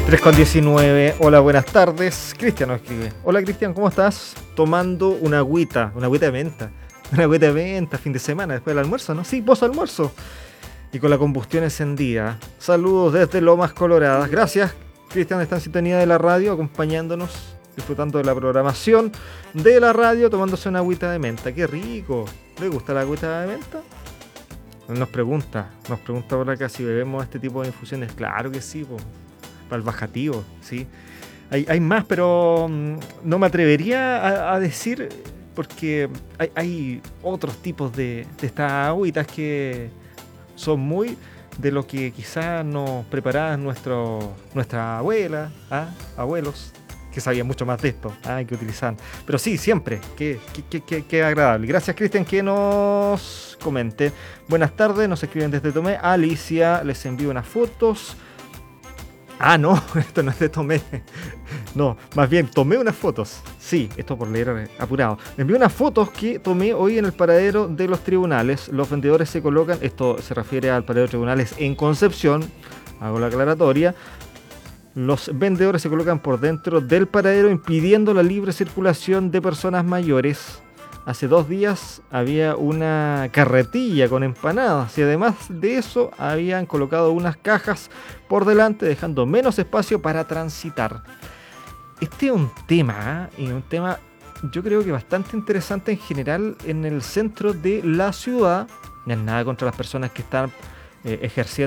3:19. Hola, buenas tardes. Cristian nos escribe. Hola, Cristian, ¿cómo estás? Tomando una agüita de menta. Una agüita de menta, fin de semana, después del almuerzo, ¿no? Sí, post-almuerzo. Y con la combustión encendida. Saludos desde Lomas Coloradas. Gracias, Cristian, está en sintonía de la radio, acompañándonos, disfrutando de la programación de la radio, tomándose una agüita de menta. ¡Qué rico! ¿Le gusta la agüita de menta? Nos pregunta por acá si bebemos este tipo de infusiones. Claro que sí, po. Para el bajativo, ¿sí? Hay más, pero no me atrevería a decir, porque hay otros tipos de estas agüitas que son muy de lo que quizás nos preparaban nuestra abuela, abuelos, que sabían mucho más de esto, que utilizaban. Pero sí, siempre, qué agradable. Gracias, Cristian, que nos comente. Buenas tardes, nos escriben desde Tomé. Alicia, les envío unas fotos. No, esto no es de Tomé. No, más bien, tomé unas fotos. Sí, esto por leer apurado. Me envió unas fotos que tomé hoy en el paradero de los tribunales. Los vendedores se colocan, esto se refiere al paradero de tribunales en Concepción, hago la aclaratoria. Los vendedores se colocan por dentro del paradero impidiendo la libre circulación de personas mayores. Hace 2 días había una carretilla con empanadas y además de eso habían colocado unas cajas por delante dejando menos espacio para transitar. Este es un tema, y un tema yo creo que bastante interesante en general en el centro de la ciudad. No es nada contra las personas que están ejerciendo